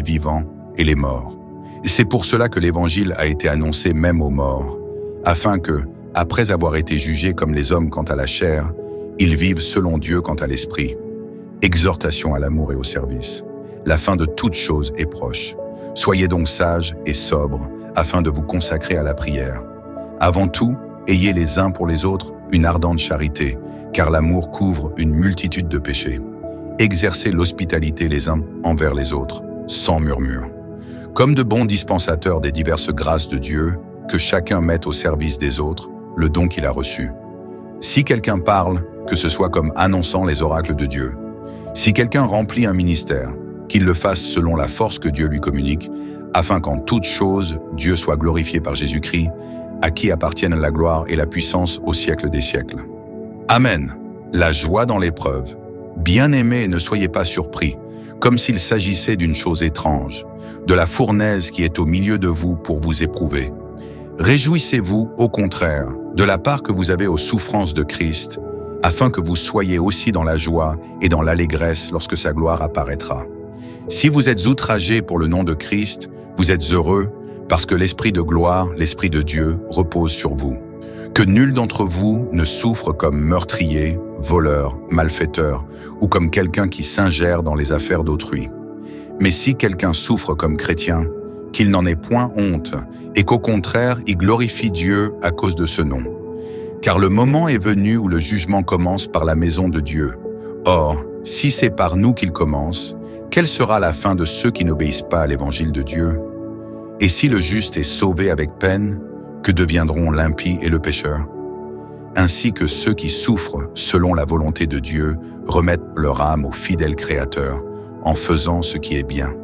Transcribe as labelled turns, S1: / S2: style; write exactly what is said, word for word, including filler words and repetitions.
S1: les vivants et les morts. C'est pour cela que l'Évangile a été annoncé même aux morts, afin que, après avoir été jugés comme les hommes quant à la chair, ils vivent selon Dieu quant à l'esprit. Exhortation à l'amour et au service. La fin de toute chose est proche. Soyez donc sages et sobres, afin de vous consacrer à la prière. Avant tout, ayez les uns pour les autres une ardente charité, car l'amour couvre une multitude de péchés. Exercez l'hospitalité les uns envers les autres, sans murmure. Comme de bons dispensateurs des diverses grâces de Dieu, que chacun mette au service des autres le don qu'il a reçu. Si quelqu'un parle, que ce soit comme annonçant les oracles de Dieu. Si quelqu'un remplit un ministère, qu'il le fasse selon la force que Dieu lui communique, afin qu'en toute chose, Dieu soit glorifié par Jésus-Christ, à qui appartiennent la gloire et la puissance au siècle des siècles. Amen. La joie dans l'épreuve. Bien-aimés, ne soyez pas surpris, comme s'il s'agissait d'une chose étrange, de la fournaise qui est au milieu de vous pour vous éprouver. Réjouissez-vous, au contraire, de la part que vous avez aux souffrances de Christ, afin que vous soyez aussi dans la joie et dans l'allégresse lorsque sa gloire apparaîtra. Si vous êtes outragés pour le nom de Christ, vous êtes heureux, parce que l'Esprit de gloire, l'Esprit de Dieu, repose sur vous. Que nul d'entre vous ne souffre comme meurtrier, voleur, malfaiteur, ou comme quelqu'un qui s'ingère dans les affaires d'autrui. Mais si quelqu'un souffre comme chrétien, qu'il n'en ait point honte, et qu'au contraire, il glorifie Dieu à cause de ce nom. Car le moment est venu où le jugement commence par la maison de Dieu. Or, si c'est par nous qu'il commence, quelle sera la fin de ceux qui n'obéissent pas à l'évangile de Dieu? Et si le juste est sauvé avec peine, que deviendront l'impie et le pécheur? Ainsi que ceux qui souffrent selon la volonté de Dieu remettent leur âme au fidèle Créateur en faisant ce qui est bien.